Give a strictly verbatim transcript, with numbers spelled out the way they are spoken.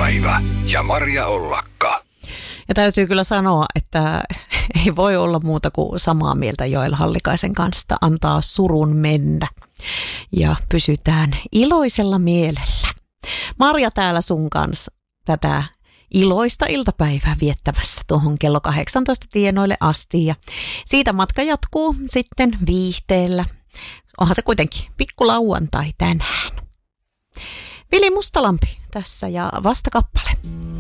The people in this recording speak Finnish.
iltapäivä ja Maria Ollakka. Ja täytyy kyllä sanoa, että ei voi olla muuta kuin samaa mieltä Joel Hallikaisen kanssa, antaa surun mennä ja pysytään iloisella mielellä. Marja täällä sun kanssa tätä iloista iltapäivää viettämässä tuohon kello kahdeksantoista tienoille asti ja siitä matka jatkuu sitten viihteellä. Onhan se kuitenkin pikkulauantai tänään. Vili Mustalampi tässä ja vastakappale.